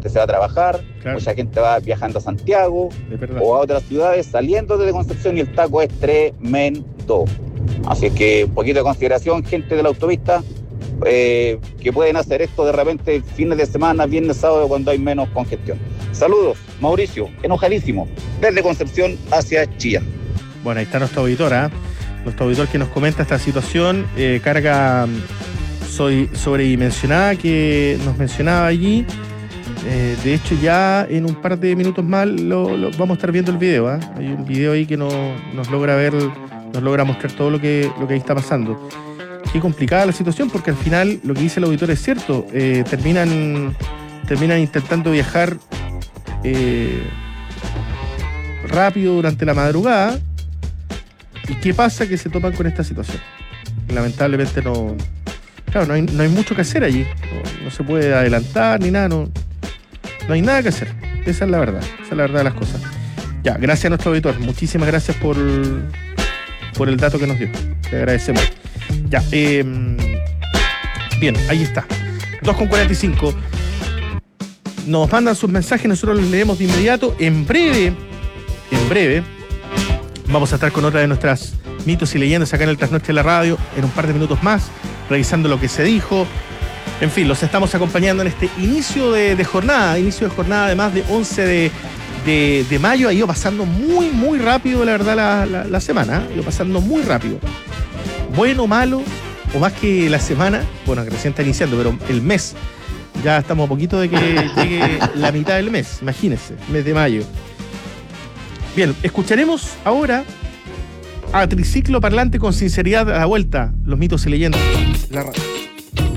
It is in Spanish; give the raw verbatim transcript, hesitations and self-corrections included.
gente se va a trabajar, claro. Mucha gente va viajando a Santiago o a otras ciudades, saliendo desde Concepción, y el taco es tremendo. Así que un poquito de consideración, gente de la autopista, eh, que pueden hacer esto de repente fines de semana, viernes, sábado, cuando hay menos congestión. Saludos, Mauricio, enojadísimo, desde Concepción hacia Chillán. Bueno, ahí está nuestro auditor, ¿eh? Nuestro auditor que nos comenta esta situación, eh, carga soy sobredimensionada que nos mencionaba allí. Eh, de hecho, ya en un par de minutos más lo, lo, vamos a estar viendo el video, ¿eh? Hay un video ahí que no, nos logra ver, nos logra mostrar todo lo que, lo que ahí está pasando. Qué complicada la situación, porque al final lo que dice el auditor es cierto. Eh, terminan, terminan intentando viajar eh, rápido durante la madrugada. ¿Y qué pasa? Que se topan con esta situación. Lamentablemente no... Claro, no hay, no hay mucho que hacer allí. No, no se puede adelantar ni nada. No, no hay nada que hacer. Esa es la verdad. Esa es la verdad de las cosas. Ya, gracias a nuestro auditor. Muchísimas gracias por, por el dato que nos dio. Te agradecemos. Ya, eh, bien, ahí está. dos con cuarenta y cinco. Nos mandan sus mensajes, nosotros los leemos de inmediato. En breve, en breve, vamos a estar con otra de nuestras mitos y leyendas acá en el Trasnoche de la Radio, en un par de minutos más, revisando lo que se dijo. En fin, los estamos acompañando en este inicio de, de jornada, inicio de jornada de más de once de, de, de mayo. Ha ido pasando muy, muy rápido, la verdad, la, la, la semana. Ha ido pasando muy rápido. Bueno, malo, o más que la semana, bueno, que recién está iniciando, pero el mes. Ya estamos a poquito de que llegue la mitad del mes, imagínense, mes de mayo. Bien, escucharemos ahora a Triciclo Parlante con sinceridad a la vuelta, los mitos y leyendas. La radio.